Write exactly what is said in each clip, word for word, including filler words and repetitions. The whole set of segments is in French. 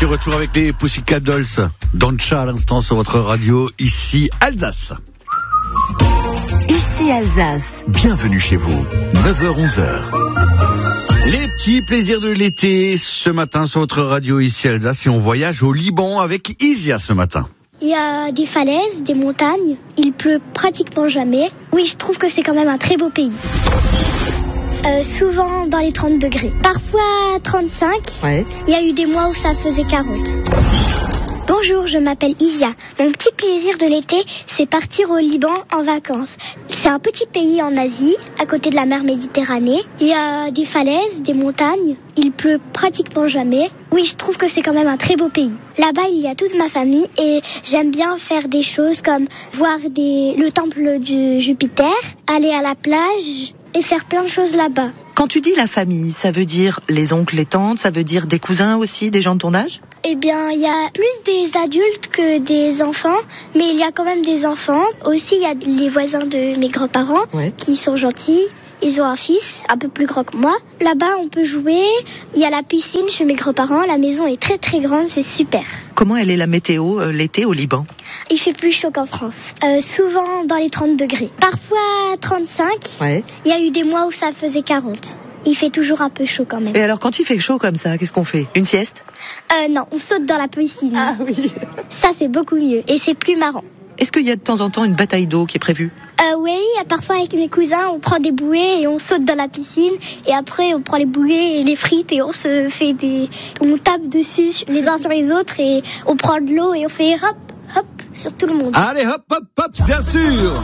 retour avec les Pussycat Dolls. Dancha à l'instant sur votre radio, ici Alsace. Ici Alsace. Bienvenue chez vous, neuf heures onze heures. Les petits plaisirs de l'été, ce matin sur votre radio, ici Alsace. Et on voyage au Liban avec Isia ce matin. Il y a des falaises, des montagnes, il pleut pratiquement jamais. Oui, je trouve que c'est quand même un très beau pays. Euh, souvent dans les trente degrés. Parfois trente-cinq. Ouais. Il y a eu des mois où ça faisait quarante. Bonjour, je m'appelle Isia. Mon petit plaisir de l'été, c'est partir au Liban en vacances. C'est un petit pays en Asie, à côté de la mer Méditerranée. Il y a des falaises, des montagnes. Il pleut pratiquement jamais. Oui, je trouve que c'est quand même un très beau pays. Là-bas, il y a toute ma famille et j'aime bien faire des choses comme voir des... le temple de Jupiter, aller à la plage et faire plein de choses là-bas. Quand tu dis la famille, ça veut dire les oncles, les tantes, ça veut dire des cousins aussi, des gens de ton âge ? Eh bien, il y a plus des adultes que des enfants, mais il y a quand même des enfants. Aussi, il y a les voisins de mes grands-parents Ouais. qui sont gentils. Ils ont un fils un peu plus grand que moi. Là-bas, on peut jouer. Il y a la piscine chez mes grands-parents. La maison est très très grande, c'est super. Comment elle est la météo euh, l'été au Liban ? Il fait plus chaud qu'en France. Euh, souvent dans les trente degrés. Parfois trente-cinq. Ouais. Il y a eu des mois où ça faisait quarante. Il fait toujours un peu chaud quand même. Et alors quand il fait chaud comme ça, qu'est-ce qu'on fait ? Une sieste ? Euh, non, on saute dans la piscine. Ah oui. Ça, c'est beaucoup mieux et c'est plus marrant. Est-ce qu'il y a de temps en temps une bataille d'eau qui est prévue ? Euh, oui, parfois avec mes cousins, on prend des bouées et on saute dans la piscine. Et après, on prend les bouées et les frites et on se fait des... On tape dessus les uns sur les autres et on prend de l'eau et on fait hop, hop sur tout le monde. Allez, hop, hop, hop, bien sûr.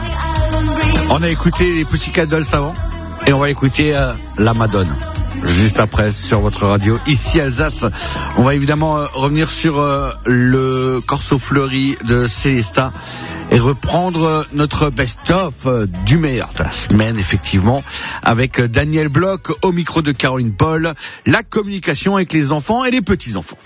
On a écouté les Pussycat Dolls avant et on va écouter euh, la Madone juste après sur votre radio, ici Alsace. On va évidemment euh, revenir sur euh, le Corso Fleuri de Célesta et reprendre euh, notre best-of euh, du meilleur de la semaine, effectivement, avec euh, Daniel Bloch au micro de Caroline Paul, la communication avec les enfants et les petits-enfants.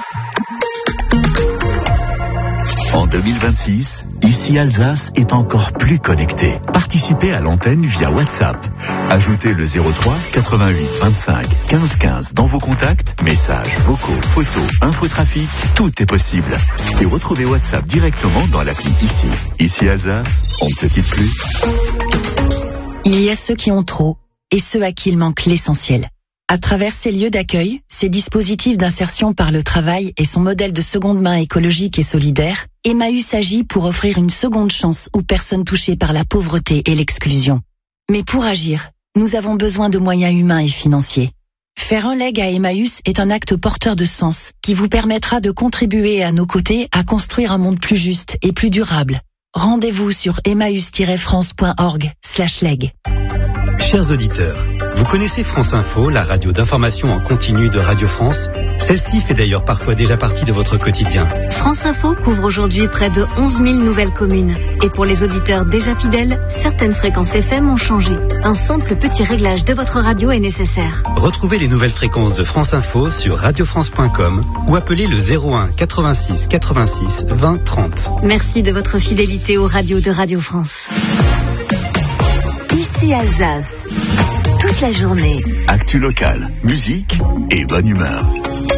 En deux mille vingt-six, ici Alsace est encore plus connecté. Participez à l'antenne via WhatsApp. Ajoutez le zéro trois quatre-vingt-huit vingt-cinq quinze quinze dans vos contacts. Messages, vocaux, photos, infotrafic, tout est possible. Et retrouvez WhatsApp directement dans l'appli ici. Ici Alsace, on ne se quitte plus. Il y a ceux qui ont trop et ceux à qui il manque l'essentiel. À travers ces lieux d'accueil, ces dispositifs d'insertion par le travail et son modèle de seconde main écologique et solidaire, Emmaüs agit pour offrir une seconde chance aux personnes touchées par la pauvreté et l'exclusion. Mais pour agir, nous avons besoin de moyens humains et financiers. Faire un leg à Emmaüs est un acte porteur de sens qui vous permettra de contribuer à nos côtés à construire un monde plus juste et plus durable. Rendez-vous sur emmaüs tiret france point org slash leg. Chers auditeurs, vous connaissez France Info, la radio d'information en continu de Radio France ? Celle-ci fait d'ailleurs parfois déjà partie de votre quotidien. France Info couvre aujourd'hui près de onze mille nouvelles communes. Et pour les auditeurs déjà fidèles, certaines fréquences F M ont changé. Un simple petit réglage de votre radio est nécessaire. Retrouvez les nouvelles fréquences de France Info sur radio france point com ou appelez le zéro un quatre-vingt-six quatre-vingt-six vingt trente. Merci de votre fidélité aux radios de Radio France. Ici Alsace. Toute la journée. Actu local, musique et bonne humeur.